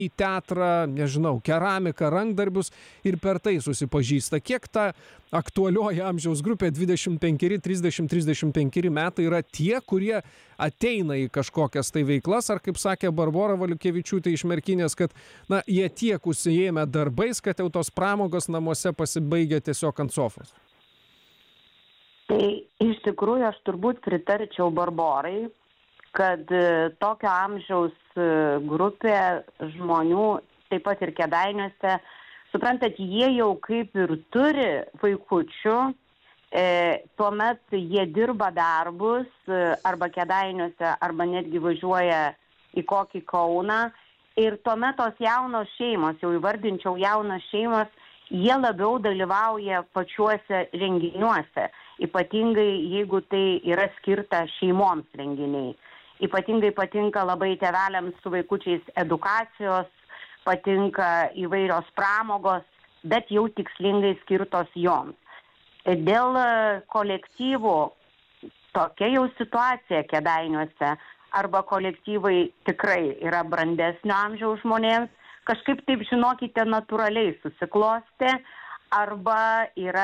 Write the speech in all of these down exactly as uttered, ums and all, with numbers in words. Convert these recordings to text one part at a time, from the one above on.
į teatrą, nežinau, keramiką, rankdarbius ir per tai susipažįsta. Kiek ta aktualioji amžiaus grupė dvidešimt penkeri, trisdešimt, trisdešimt penkeri metai yra tie, kurie ateina į kažkokias tai veiklas, ar kaip sakė Barbora Valiukevičiūtė iš Merkinės, kad na, jie tiek užsiėmę darbais, kad jau tos pramogos namuose pasibaigia tiesiog ant sofos? Tai iš tikrųjų aš turbūt pritarčiau Barborai, kad tokio amžiaus grupė žmonių, taip pat ir Kėdainiuose, suprantat, jie jau kaip ir turi vaikučių, e, tuomet jie dirba darbus arba Kėdainiuose, arba netgi važiuoja į kokį Kauną ir tuomet tos jaunos šeimos, jau įvardinčiau jaunos šeimos, jie labiau dalyvauja pačiuose renginiuose, ypatingai jeigu tai yra skirta šeimoms renginiai. Ypatingai patinka labai tėveliams su vaikučiais edukacijos, patinka įvairios pramogos, bet jau tikslingai skirtos joms. Dėl kolektyvų tokia jau situacija Kėdainiuose, arba kolektyvai tikrai yra brandesnio amžiaus žmonėms, kažkaip taip, žinokite, natūraliai susiklosti, arba yra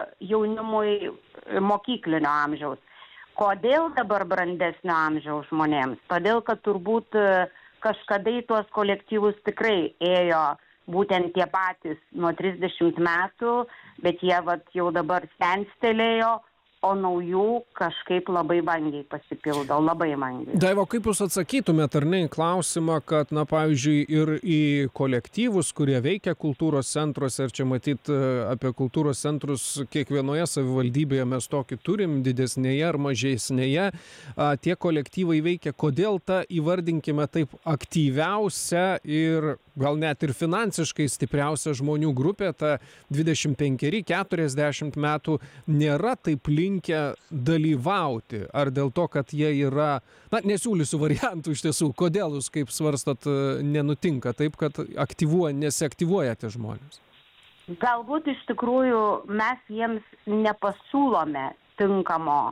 jaunimui mokyklinio amžiaus. Kodėl dabar brandesnio amžiaus žmonėms? Todėl, kad turbūt kažkada į tuos kolektyvus tikrai ėjo būtent tie patys nuo trisdešimt metų, bet jie vat, jau dabar senstelėjo, o naujų kažkaip labai vangiai pasipildo, labai vangiai. Daiva, kaip jūs atsakytumėte, ar ne, į klausimą, kad, na, pavyzdžiui, ir į kolektyvus, kurie veikia kultūros centruose, ir čia matyt apie kultūros centrus kiekvienoje savivaldybėje mes tokį turim, didesnėje ar mažesnėje, tie kolektyvai veikia, kodėl ta, įvardinkime taip, aktyviausia ir gal net ir finansiškai stipriausia žmonių grupė, ta dvidešimt penkeri keturiasdešimt metų, nėra taip linkę dalyvauti. Ar dėl to, kad jie yra, na, nesiūlysiu variantų iš tiesų, kodėl jūs, kaip svarstot, nenutinka taip, kad aktyvuoja, nesiaktyvuoja tie žmonės? Galbūt iš tikrųjų mes jiems nepasiūlome tinkamo,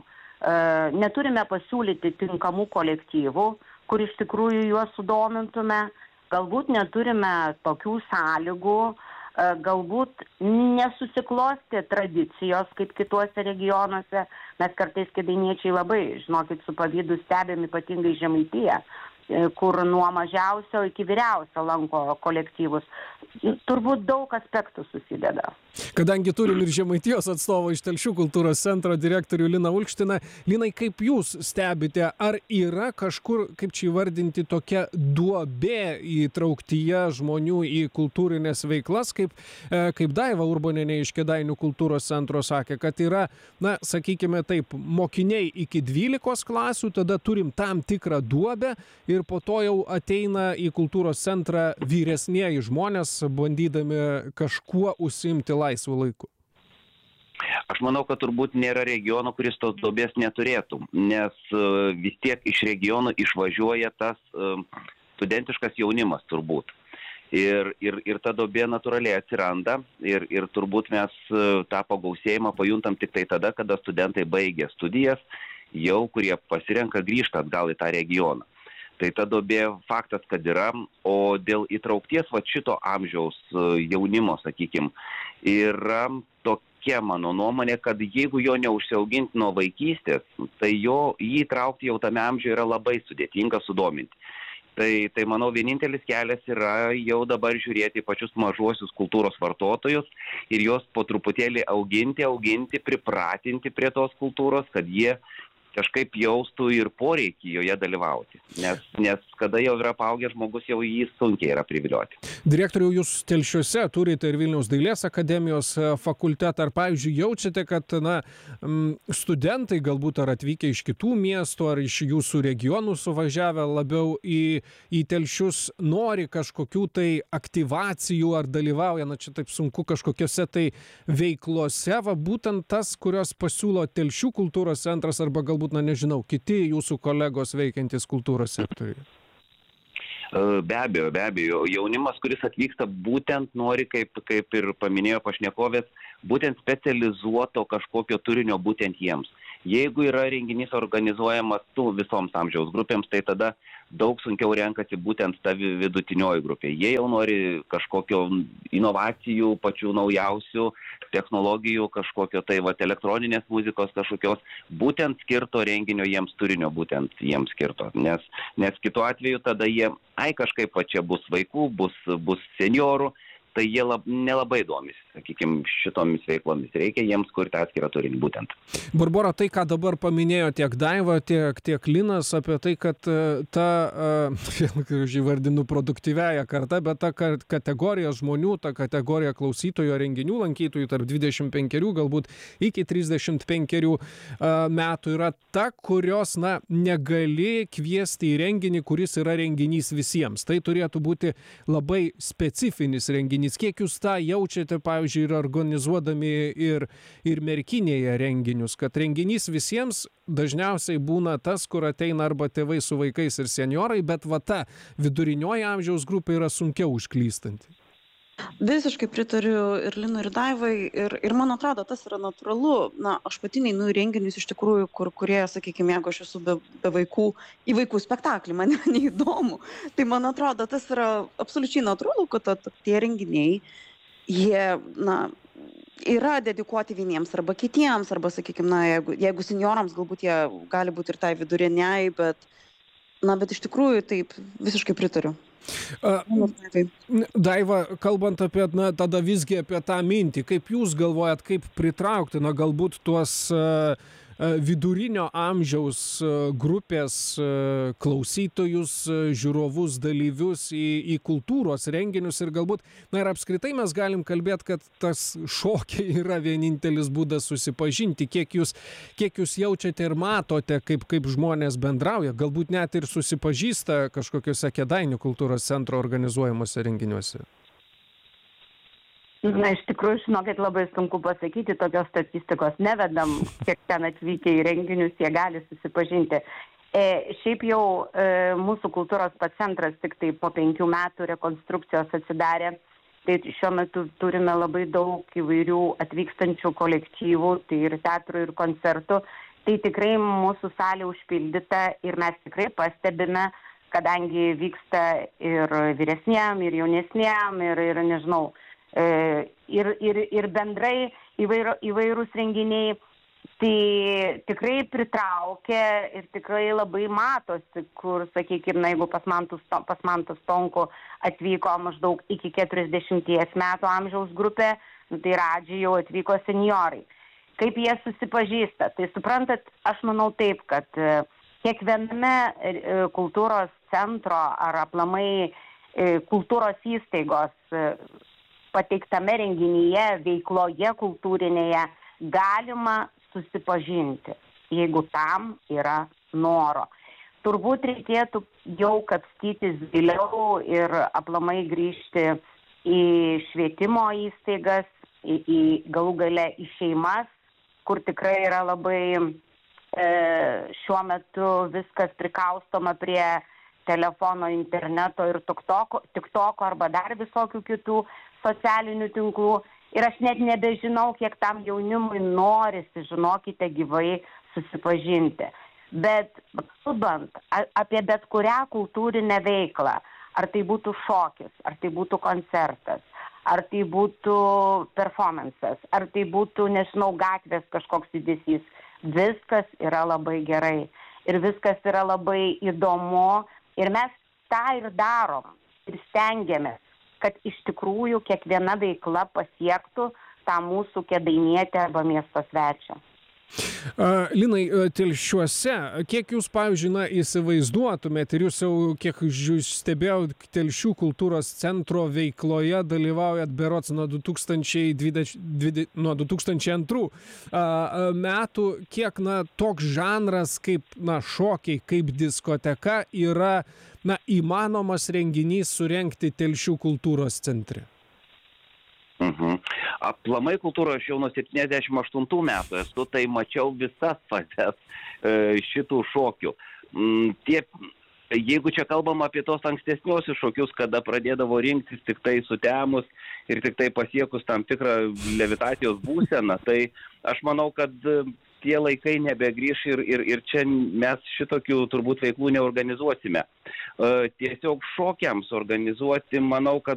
e, neturime pasiūlyti tinkamų kolektyvų, kur iš tikrųjų juos sudomintume. Galbūt neturime tokių sąlygų, galbūt nesusiklostė tradicijos kaip kituose regionuose. Mes kartais kėdainiečiai labai, žinokit, su pavydu stebėm ypatingai Žemaitiją, kur nuo mažiausio iki vyriausio lanko kolektyvus. Turbūt daug aspektų susideda. Kadangi turim ir Žemaitijos atstovą iš Telšių kultūros centro direktorių Liną Ulkštiną, Linai, kaip jūs stebite, ar yra kažkur, kaip čia įvardinti, tokia duobė įtrauktyje žmonių į kultūrinės veiklas, kaip, kaip Daiva Urbonienė iš Kėdainių kultūros centro sakė, kad yra, na, sakykime taip, mokiniai iki dvylikos klasių, tada turim tam tikrą duobę ir po to jau ateina į kultūros centrą vyresnieji žmonės, bandydami kažkuo užsiimti laisvu laiku. Aš manau, kad turbūt nėra regiono, kuris tos duobės neturėtų, nes uh, vis tiek iš regionų išvažiuoja tas uh, studentiškas jaunimas turbūt. Ir, ir, ir ta duobė natūraliai atsiranda ir, ir turbūt mes uh, tą pagausėjimą pajuntam tik tai tada, kada studentai baigia studijas, jau kurie pasirenka grįžti atgal į tą regioną. Tai ta duobė faktas, kad yra, o dėl įtraukties va šito amžiaus jaunimo, sakykime, yra tokia mano nuomonė, kad jeigu jo neužsiauginti nuo vaikystės, tai jo jį įtraukti jau tame amžiuje yra labai sudėtinga sudominti. Tai, tai manau, vienintelis kelias yra jau dabar žiūrėti pačius mažuosius kultūros vartotojus ir juos po truputėlį auginti, auginti, pripratinti prie tos kultūros, kad jie kažkaip jaustų ir poreikį joje dalyvauti. Nes, nes kada jau yra paaugęs žmogus, jau jį sunkiai yra privilioti. Direktoriau, jūs Telšiuose turite ir Vilniaus dailės akademijos fakultetą. Ar, pavyzdžiui, jaučiate, kad na, studentai galbūt ar atvykę iš kitų miestų, ar iš jūsų regionų suvažiavę labiau į, į Telšius nori kažkokių tai aktyvacijų ar dalyvauja, na čia taip sunku, kažkokiose tai veiklose, va būtent tas, kurios pasiūlo Telšių kultūros centras arba galbūt na nežinau, kiti jūsų kolegos veikiantys kultūros sektoriuje? Be abejo, be abejo. Jaunimas, kuris atvyksta, būtent nori, kaip, kaip ir paminėjo pašnekovės, būtent specializuoto kažkokio turinio būtent jiems. Jeigu yra renginys organizuojamas su visoms amžiaus grupėms, tai tada daug sunkiau renkasi būtent ta vidutinioji grupė. Jie jau nori kažkokio inovacijų, pačių naujausių technologijų, kažkokio tai vat, elektroninės muzikos kažkokios, būtent skirto renginio jiems turinio, būtent jiems skirto. Nes, nes kitu atveju tada jie, ai kažkaip va čia bus vaikų, bus, bus seniorų, tai jie lab, nelabai domisi, sakykime, šitomis veiklomis. Reikia jiems kurti atskirą turinį būtent. Barbora, tai, ką dabar paminėjo tiek Daiva, tiek, tiek Linas, apie tai, kad ta, aš įvardinu produktyviąją kartą, bet ta kategorija žmonių, ta kategorija klausytojo renginių lankytojų tarp dvidešimt penkerių, galbūt iki trisdešimt penkerių metų yra ta, kurios, na, negali kviesti į renginį, kuris yra renginys visiems. Tai turėtų būti labai specifinis renginys. Kiek jūs tą jaučiate, pavyzdžiui, ir organizuodami ir, ir merkinėje renginius, kad renginys visiems dažniausiai būna tas, kur ateina arba tėvai su vaikais ir seniorai, bet va ta vidurinioji amžiaus grupė yra sunkiau užklystanti. Visiškai pritariu ir Linui, ir Daivai, ir, ir man atrodo, tas yra natūralu. Na, aš pati neinu į renginius iš tikrųjų, kur, kurie, sakykime, jeigu aš esu be, be vaikų, į vaikų spektaklį, man neįdomu. Tai man atrodo, tas yra absoliučiai natūralu, kad ta, tie renginiai, jie, na, yra dedikuoti vieniems arba kitiems, arba, sakykime, na, jeigu, jeigu seniorams galbūt jie gali būti ir tai viduriniai, bet, na, bet iš tikrųjų taip visiškai pritariu. Daiva, kalbant apie, na, tada visgi apie tą mintį, kaip jūs galvojat, kaip pritraukti, na, galbūt tuos uh, vidurinio amžiaus grupės klausytojus, žiūrovus, dalyvius į, į kultūros renginius ir galbūt, na ir apskritai mes galim kalbėti, kad tas šokiai yra vienintelis būdas susipažinti, kiek jūs, kiek jūs jaučiate ir matote, kaip, kaip žmonės bendrauja, galbūt net ir susipažįsta kažkokiuose Kėdainių kultūros centro organizuojamuose renginiuose. Na, iš tikrųjų, žinokit, labai sunku pasakyti, tokios statistikos nevedam, kiek ten atvykę į renginius, jie gali susipažinti. E, šiaip jau e, mūsų kultūros centras tik tai po penkių metų rekonstrukcijos atsidarė, tai šiuo metu turime labai daug įvairių atvykstančių kolektyvų, tai ir teatrų, ir koncertų, tai tikrai mūsų salė užpildyta ir mes tikrai pastebime, kadangi vyksta ir vyresniem, ir jaunesniem, ir, ir nežinau, Ir, ir, ir bendrai įvairo, įvairūs renginiai, tai tikrai pritraukia ir tikrai labai matosi, kur, sakykime, na, jeigu pas Mantus, pas Mantus Tonku atvyko maždaug iki keturiasdešimties metų amžiaus grupė, nu, tai Radži jau atvyko seniorai. Kaip jie susipažįsta? Tai suprantat, aš manau taip, kad kiekviename kultūros centro ar aplamai kultūros įstaigos pateiktame renginyje, veikloje kultūrinėje galima susipažinti, jeigu tam yra noro. Turbūt reikėtų jau kapstytis giliau ir aplamai grįžti į švietimo įstaigas, į, į galų gale į šeimas, kur tikrai yra labai e, šiuo metu viskas prikaustoma prie telefono, interneto ir tiktoko, tiktoko arba dar visokių kitų socialinių tinklų. Ir aš net nebežinau, kiek tam jaunimui norisi, žinokite, gyvai susipažinti. Bet kalbant apie bet kurią kultūrinę veiklą, ar tai būtų šokis, ar tai būtų koncertas, ar tai būtų performances, ar tai būtų, nežinau, gatvės kažkoks judesys, viskas yra labai gerai. Ir viskas yra labai įdomu. Ir mes tą ir darom, ir stengiamės, kad iš tikrųjų kiekviena veikla pasiektų tą mūsų kėdainietę arba miesto svečią. Linai, Telšiuose, kiek jūs, pavyzdžiui, na, įsivaizduotumėt ir jūs jau, kiek stebėjau, Telšių kultūros centro veikloje dalyvaujat berods nuo du tūkstančiai dvidešim, nuo du tūkstančiai antrų metų, kiek, na, toks žanras kaip, na, šokiai, kaip diskoteka yra, na, įmanomas renginys surengti Telšių kultūros centre? Mhm. Aplamai kultūros aš jau nuo septyniasdešimt aštuntų metų esu, tai mačiau visas fazes e, šitų šokių. Mm, tie, jeigu čia kalbam apie tos ankstesniosius šokius, kada pradėdavo rinktis tik tai sutemus ir tik tai pasiekus tam tikrą levitacijos būseną, tai aš manau, kad tie laikai nebegrįš ir, ir, ir čia mes šitokių turbūt veiklų neorganizuosime. Tiesiog šokiams organizuoti, manau, kad